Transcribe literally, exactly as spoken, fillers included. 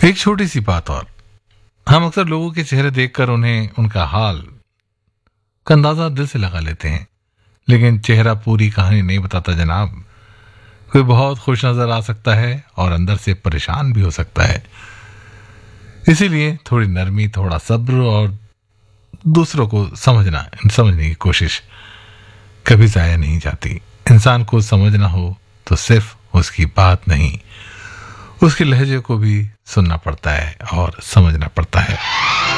एक छोटी सी बात और, हम अक्सर लोगों के चेहरे देखकर उन्हें उनका हाल का अंदाजा दिल से लगा लेते हैं, लेकिन चेहरा पूरी कहानी नहीं बताता जनाब। कोई बहुत खुश नजर आ सकता है और अंदर से परेशान भी हो सकता है। इसीलिए थोड़ी नरमी, थोड़ा सब्र और दूसरों को समझना समझने की कोशिश कभी जाया नहीं जाती। इंसान को समझना हो तो सिर्फ उसकी बात नहीं, उसके लहजे को भी सुनना पड़ता है और समझना पड़ता है।